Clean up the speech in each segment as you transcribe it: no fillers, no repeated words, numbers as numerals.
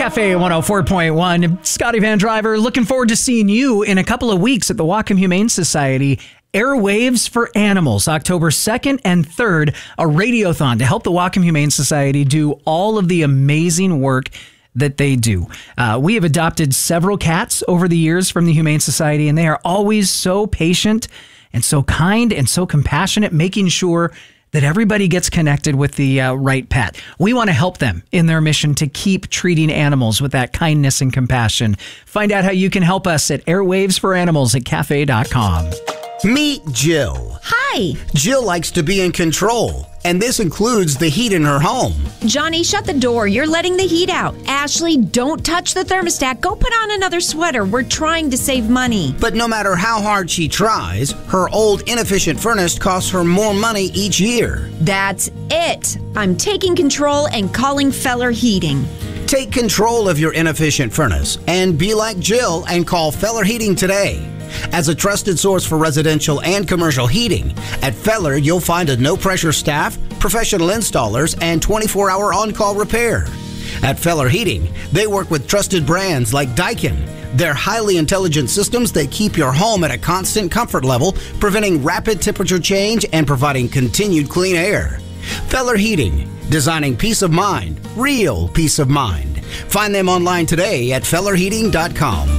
Cafe 104.1. Scotty Van Driver, looking forward to seeing you in a couple of weeks at the Whatcom Humane Society Airwaves for Animals, October 2nd and 3rd, a radiothon to help the Whatcom Humane Society do all of the amazing work that they do. We have adopted several cats over the years from the Humane Society, and they are always so patient and so kind and so compassionate, making sure that everybody gets connected with the right pet. We want to help them in their mission to keep treating animals with that kindness and compassion. Find out how you can help us at airwavesforanimals@cafe.com. Meet Jill. Hi. Jill likes to be in control, and this includes the heat in her home. Johnny, shut the door. You're letting the heat out. Ashley, don't touch the thermostat. Go put on another sweater. We're trying to save money. But no matter how hard she tries, her old inefficient furnace costs her more money each year. That's it. I'm taking control and calling Feller Heating. Take control of your inefficient furnace and be like Jill and call Feller Heating today. As a trusted source for residential and commercial heating, at Feller you'll find a no-pressure staff, professional installers, and 24-hour on-call repair. At Feller Heating, they work with trusted brands like Daikin. They're highly intelligent systems that keep your home at a constant comfort level, preventing rapid temperature change and providing continued clean air. Feller Heating, designing peace of mind, real peace of mind. Find them online today at fellerheating.com.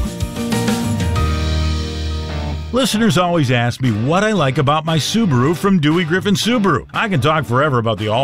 Listeners always ask me what I like about my Subaru from Dewey Griffin Subaru. I can talk forever about the all